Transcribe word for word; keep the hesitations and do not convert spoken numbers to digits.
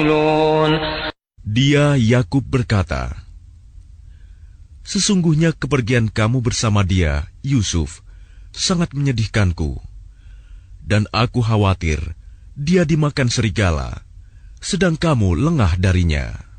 Dia Yakub berkata, sesungguhnya kepergian kamu bersama dia, Yusuf, sangat menyedihkanku, dan aku khawatir dia dimakan serigala, sedang kamu lengah darinya.